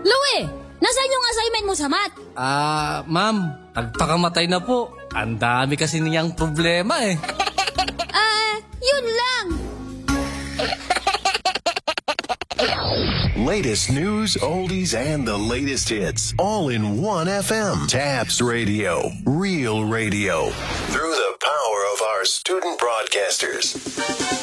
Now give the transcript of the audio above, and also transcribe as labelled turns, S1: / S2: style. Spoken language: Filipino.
S1: Louie, nasaan yung assignment mo sa math?
S2: Ma'am, nagpakamatay na po. Ang dami kasi niyang problema eh.
S1: Yun lang.
S3: Latest news, oldies, and the latest hits. All in one FM. Tabs Radio. Real radio. Through the power of our student broadcasters.